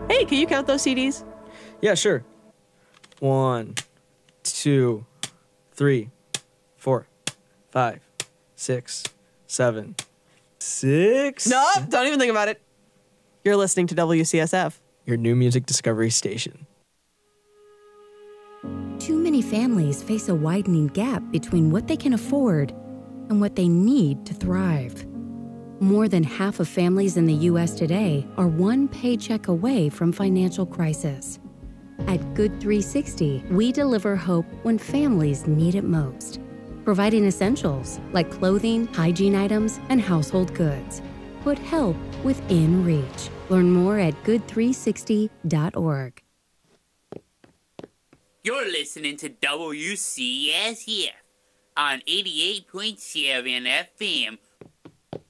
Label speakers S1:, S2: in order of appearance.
S1: Hey, can you count those CDs?
S2: Yeah, sure. 1, 2, 3, 4, 5, 6, 7, 6.
S1: No, don't even think about it. You're listening to WCSF.
S2: Your new music discovery station.
S3: Too many families face a widening gap between what they can afford and what they need to thrive. More than half of families in the U.S. today are one paycheck away from financial crisis. At Good 360, we deliver hope when families need it most, providing essentials like clothing, hygiene items, and household goods. Put help within reach. Learn more at good360.org.
S4: You're listening to WCSF on 88.7 FM,